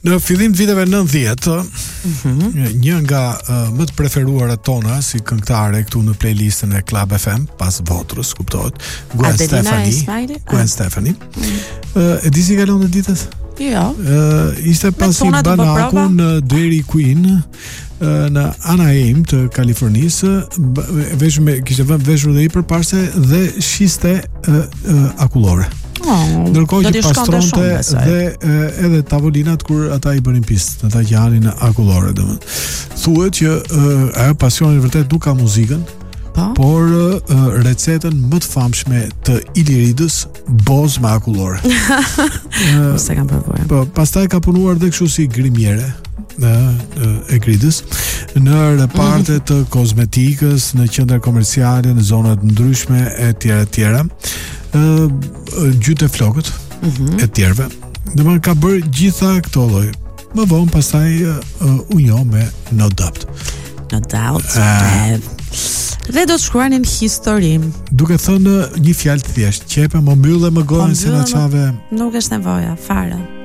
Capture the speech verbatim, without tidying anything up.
Në fillim të viteve nëntëdhjetë, mm-hmm. një nga uh, më të preferuarat tona si këngëtare këtu në playlistën e Club F M pas Votrës, kuptohet, Gwen Stefani. Gwen Stefani. Mm-hmm. Uh, e di si kalon në ditët? Jo. Uh, ishte pasi banaku në Dairy Queen uh, në Anaheim të Kalifornisë, veshme kishte vënë veshur dhe i përparse dhe shiste uh, uh, akullore. Oh, ndërkohë që pastronte dhe uh, edhe tavolinat kur ata i bënin pistë, ata që hanin akullore, domethënë. Thuhet që uh, ajo pasioni vërtet nuk ka muzikën, pa? Por uh, recetën më të famshme të Iliridës, boz me akullore. uh, Se kam provuar. Po, pastaj ka punuar dhe kështu si grimjere në e Gridës, në reparte të kozmetikës, në qendra komerciale, në zonat ndryshme e tjera e tjera, ë gjyte flokët mm-hmm. e tjerëve. Domethënë ka bërë gjitha këto lloj. Më vonë pastaj uh, u njoh me No Doubt. No Doubt. Uh, Dhe do të shkruanin historim. Duke thënë një fjalë thjesht, qepe më mbyllë më gojën se na çave. Nuk është nevoja fare.